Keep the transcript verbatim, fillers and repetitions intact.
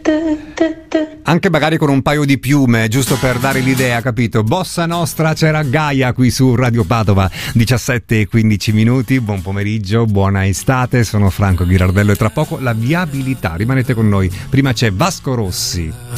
Anche magari con un paio di piume, giusto per dare l'idea, capito? Bossa Nostra, c'era Gaia qui su Radio Padova, diciassette e quindici minuti. Buon pomeriggio, buona estate, sono Franco Ghirardello e tra poco la viabilità, rimanete con noi. Prima c'è Vasco Rossi.